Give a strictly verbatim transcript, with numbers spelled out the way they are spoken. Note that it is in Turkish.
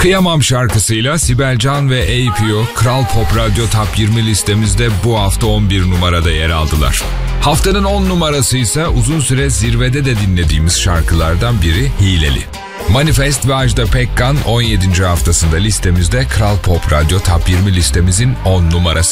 Kıyamam şarkısıyla Sibel Can ve A P O Kral Pop Radyo Top yirmi listemizde bu hafta on bir numarada yer aldılar. Haftanın on numarası ise uzun süre zirvede de dinlediğimiz şarkılardan biri Hileli. Manifest ve Ajda Pekkan on yedinci haftasında listemizde Kral Pop Radyo Top yirmi listemizin on numarası.